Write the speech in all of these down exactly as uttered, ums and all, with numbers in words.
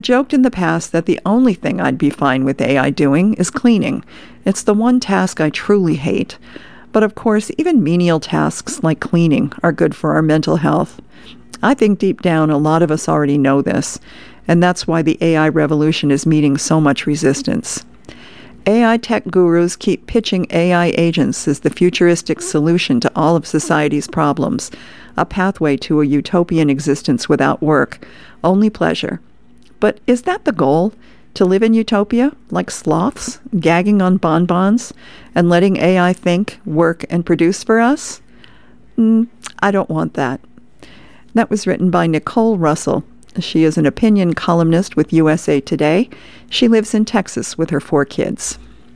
Joked in the past that the only thing I'd be fine with A I doing is cleaning. It's the one task I truly hate. But of course, even menial tasks like cleaning are good for our mental health. I think deep down a lot of us already know this, and that's why the A I revolution is meeting so much resistance. A I tech gurus keep pitching A I agents as the futuristic solution to all of society's problems, a pathway to a utopian existence without work, only pleasure. But is that the goal? To live in utopia, like sloths, gagging on bonbons, and letting A I think, work, and produce for us? Mm, I don't want that. That was written by Nicole Russell. She is an opinion columnist with U S A Today. She lives in Texas with her four kids.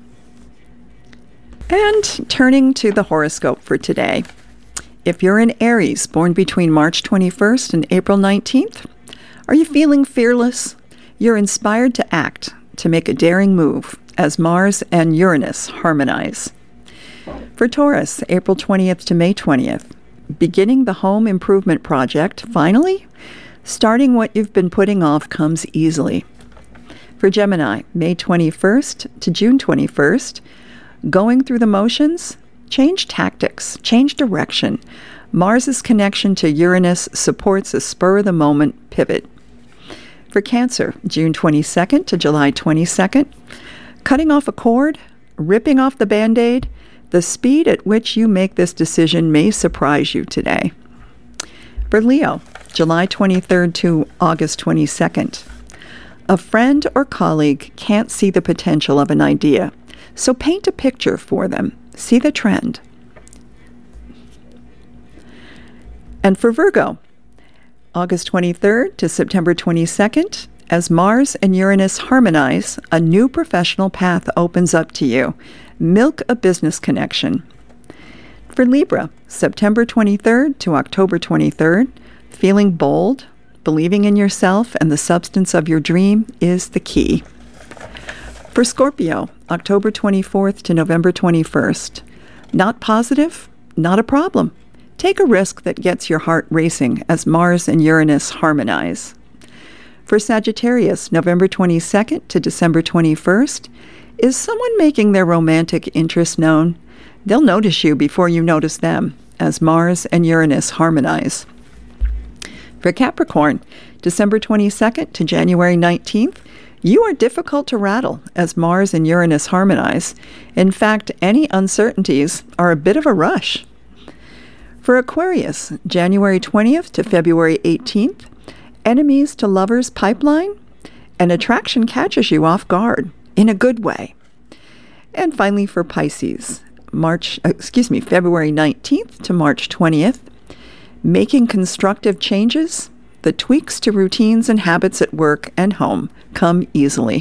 And turning to the horoscope for today. If you're an Aries, born between March twenty-first and April nineteenth, are you feeling fearless? You're inspired to act, to make a daring move, as Mars and Uranus harmonize. For Taurus, April twentieth to May twentieth, beginning the home improvement project, finally? Starting what you've been putting off comes easily. For Gemini, May twenty-first to June twenty-first, going through the motions? Change tactics, change direction. Mars's connection to Uranus supports a spur-of-the-moment pivot. For Cancer, June twenty-second to July twenty-second, cutting off a cord, ripping off the Band-Aid, the speed at which you make this decision may surprise you today. For Leo, July twenty-third to August twenty-second, a friend or colleague can't see the potential of an idea, so paint a picture for them. See the trend. And for Virgo, August twenty-third to September twenty-second, as Mars and Uranus harmonize, a new professional path opens up to you. Milk a business connection. For Libra, September twenty-third to October twenty-third, feeling bold, believing in yourself and the substance of your dream is the key. For Scorpio, October twenty-fourth to November twenty-first, not positive, not a problem. Take a risk that gets your heart racing as Mars and Uranus harmonize. For Sagittarius, November twenty-second to December twenty-first, is someone making their romantic interest known? They'll notice you before you notice them, as Mars and Uranus harmonize. For Capricorn, December twenty-second to January nineteenth, you are difficult to rattle as Mars and Uranus harmonize. In fact, any uncertainties are a bit of a rush. For Aquarius, January twentieth to February eighteenth, enemies to lovers pipeline, an attraction catches you off guard, in a good way. And finally for Pisces, March, excuse me, February nineteenth to March twentieth, making constructive changes, the tweaks to routines and habits at work and home come easily.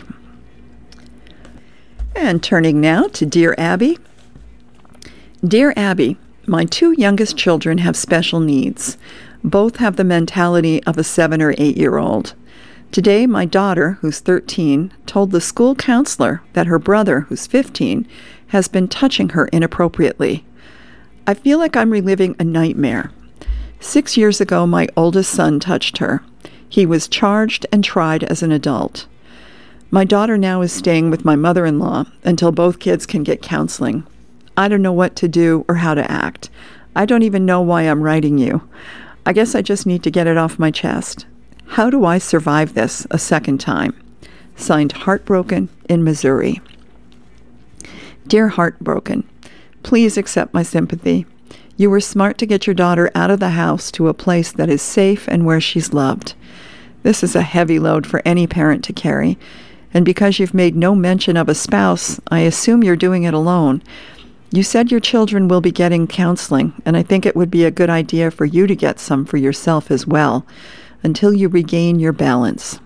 And turning now to Dear Abby. Dear Abby, my two youngest children have special needs. Both have the mentality of a seven or eight-year-old. Today, my daughter, who's thirteen, told the school counselor that her brother, who's fifteen, has been touching her inappropriately. I feel like I'm reliving a nightmare. Six years ago, my oldest son touched her. He was charged and tried as an adult. My daughter now is staying with my mother-in-law until both kids can get counseling. I don't know what to do or how to act. I don't even know why I'm writing you. I guess I just need to get it off my chest. How do I survive this a second time? Signed, Heartbroken in Missouri. Dear Heartbroken, please accept my sympathy. You were smart to get your daughter out of the house to a place that is safe and where she's loved. This is a heavy load for any parent to carry, and because you've made no mention of a spouse, I assume you're doing it alone. You said your children will be getting counseling, and I think it would be a good idea for you to get some for yourself as well, until you regain your balance.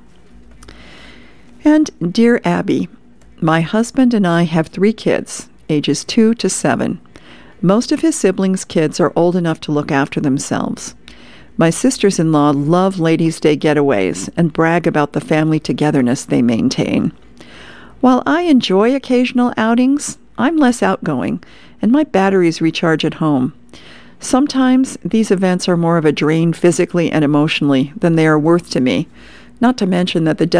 And Dear Abby, my husband and I have three kids, ages two to seven. Most of his siblings' kids are old enough to look after themselves. My sisters-in-law love Ladies' Day getaways and brag about the family togetherness they maintain. While I enjoy occasional outings, I'm less outgoing, and my batteries recharge at home. Sometimes these events are more of a drain physically and emotionally than they are worth to me. Not to mention that the